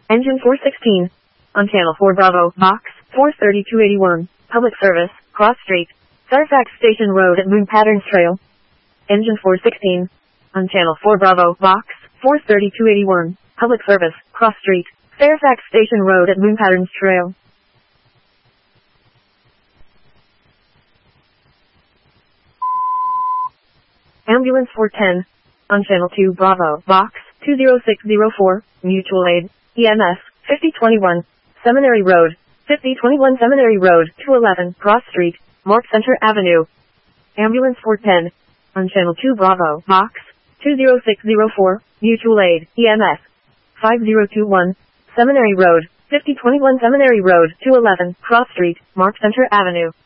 Engine 416. On Channel 4 Bravo, Box 43281. Public service, Cross Street. Fairfax Station Road at Moon Patterns Trail. Engine 416. On Channel 4 Bravo, Box 43281. Public service, Cross Street. Fairfax Station Road at Moon Patterns Trail. Ambulance 410. On Channel 2 Bravo, Box 20604. Mutual Aid. EMS 5021. Seminary Road. 5021 Seminary Road, 211, Cross Street, Mark Center Avenue. Ambulance 410. On Channel 2 Bravo, Box 20604. Mutual Aid. EMS 5021. Seminary Road. 5021 Seminary Road, 211, Cross Street, Mark Center Avenue.